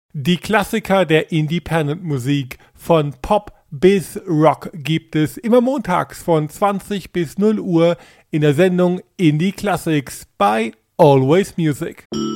Die Klassiker der Independent-Musik von Pop bis Rock gibt es immer montags von 20 bis 0 Uhr in der Sendung Indie Classics bei Always Music.